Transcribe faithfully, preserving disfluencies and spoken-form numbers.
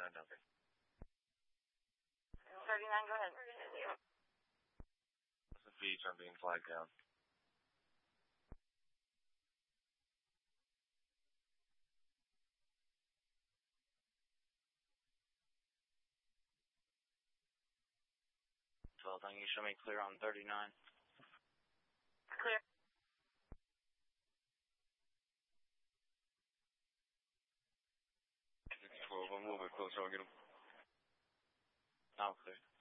thirty-nine down. thirty-nine, go ahead. Listen, Beach, I'm being flagged down. twelve, can you show me clear on thirty-nine? Clear. twelve, I'm a little bit closer, I'll get him. Oh, clear.